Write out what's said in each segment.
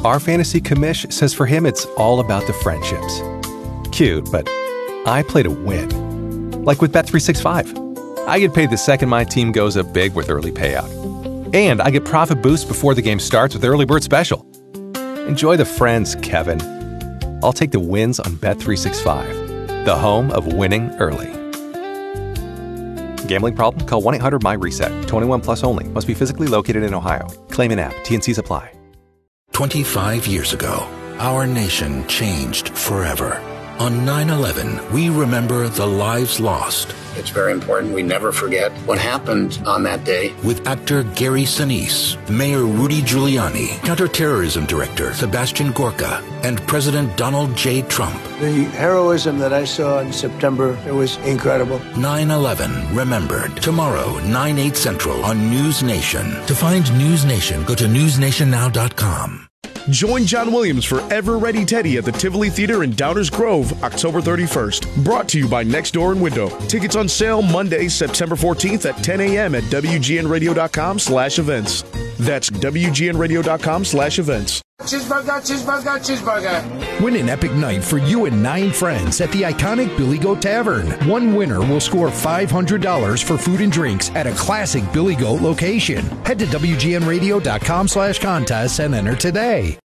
Our fantasy commish says for him it's all about the friendships. Cute, but I play to win. Like with Bet365. I get paid the second my team goes up big with early payout. And I get profit boost before the game starts with Early Bird Special. Enjoy the friends, Kevin. I'll take the wins on Bet365, the home of winning early. Gambling problem? Call 1-800-MY-RESET. 21 plus only. Must be physically located in Ohio. Claim in app. T&Cs apply. 25 years ago, our nation changed forever. On 9/11, we remember the lives lost. It's very important we never forget what happened on that day. With actor Gary Sinise, Mayor Rudy Giuliani, counterterrorism director Sebastian Gorka, and President Donald J. Trump. The heroism that I saw in September, it was incredible. 9/11 Remembered. Tomorrow, 9/8 Central on News Nation. To find News Nation, go to newsnationnow.com. Join John Williams for Ever Ready Teddy at the Tivoli Theater in Downers Grove, October 31st. Brought to you by Next Door and Window. Tickets on sale Monday, September 14th at 10 a.m. at WGNradio.com/events. That's WGNradio.com/events. Cheeseburger, cheeseburger, cheeseburger. Win an epic night for you and 9 friends at the iconic Billy Goat Tavern. One winner will score $500 for food and drinks at a classic Billy Goat location. Head to WGNradio.com/contest and enter today.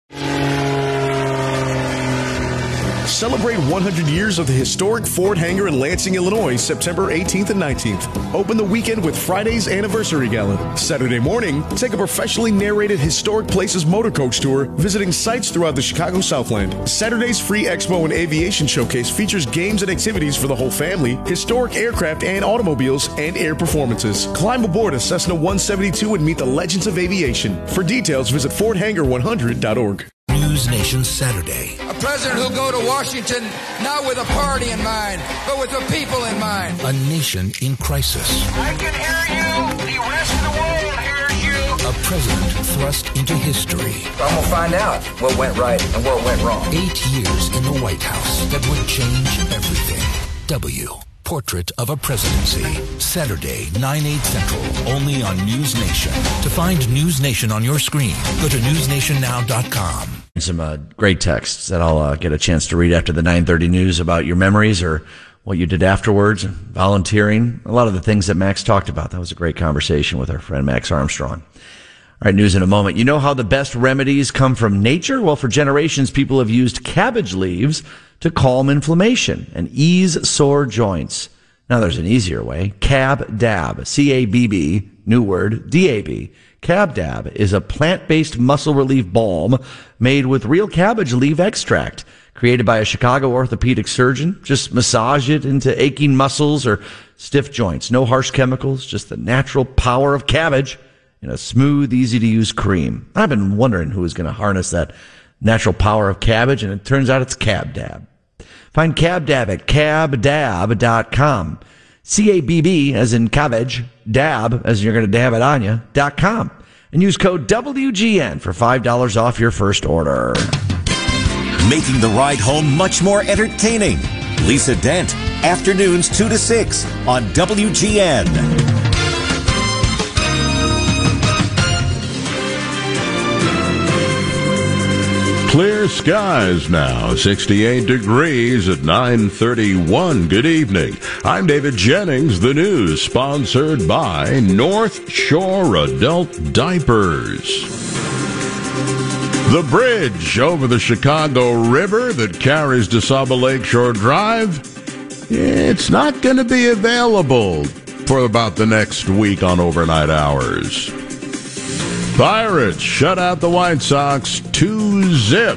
Celebrate 100 years of the historic Ford Hangar in Lansing, Illinois, September 18th and 19th. Open the weekend with Friday's Anniversary Gala. Saturday morning, take a professionally narrated Historic Places motor coach tour, visiting sites throughout the Chicago Southland. Saturday's free Expo and Aviation Showcase features games and activities for the whole family, historic aircraft and automobiles, and air performances. Climb aboard a Cessna 172 and meet the legends of aviation. For details, visit FordHangar100.org. News Nation Saturday. A president who'll go to Washington not with a party in mind, but with the people in mind. A nation in crisis. I can hear you. The rest of the world hears you. A president thrust into history. I'm going to find out what went right and what went wrong. 8 years in the White House that would change everything. Portrait of a Presidency. Saturday, 9/8 Central, only on News Nation. To find News Nation on your screen, go to newsnationnow.com. Some great texts that I'll get a chance to read after the 9:30 news about your memories or what you did afterwards, volunteering, a lot of the things that Max talked about. That was a great conversation with our friend Max Armstrong. All right, news in a moment. You know how the best remedies come from nature? Well, for generations, people have used cabbage leaves to calm inflammation and ease sore joints. Now there's an easier way. CabDab, C-A-B-B, new word, D-A-B. CabDab is a plant-based muscle relief balm made with real cabbage leaf extract. Created by a Chicago orthopedic surgeon. Just massage it into aching muscles or stiff joints. No harsh chemicals, just the natural power of cabbage in a smooth, easy-to-use cream. I've been wondering who is going to harness that natural power of cabbage, and it turns out it's CabDab. Find CabDab at cabdab.com. C-A-B-B as in cabbage, dab as in you're going to dab it on you.com. And use code WGN for $5 off your first order. Making the ride home much more entertaining. Lisa Dent, afternoons 2 to 6 on WGN. Clear skies now, 68 degrees at 9:31. Good evening. I'm David Jennings. The news sponsored by North Shore Adult Diapers. The bridge over the Chicago River that carries DeSaba Lakeshore Drive, it's not going to be available for about the next week on overnight hours. Pirates shut out the White Sox 2-0.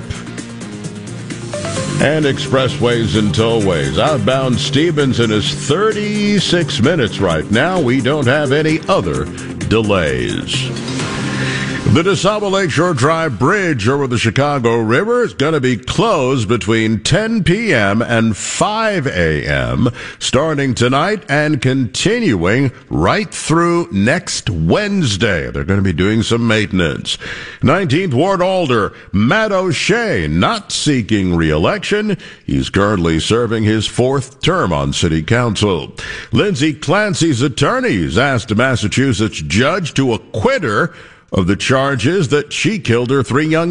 And expressways and tollways. Outbound Stevenson is 36 minutes right now. We don't have any other delays. The DeSaba Lakeshore Drive Bridge over the Chicago River is going to be closed between 10 p.m. and 5 a.m. starting tonight and continuing right through next Wednesday. They're going to be doing some maintenance. 19th Ward Alder Matt O'Shea not seeking re-election. He's currently serving his 4th term on City Council. Lindsay Clancy's attorneys asked a Massachusetts judge to acquit her of the charges that she killed her 3 young